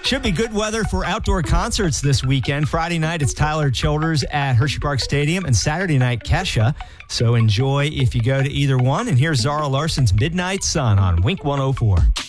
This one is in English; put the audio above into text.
Should be good weather for outdoor concerts this weekend. Friday night, it's Tyler Childers at Hershey Park Stadium, and Saturday night, Kesha. So enjoy if you go to either one. And here's Zara Larson's Midnight Sun on Wink 104.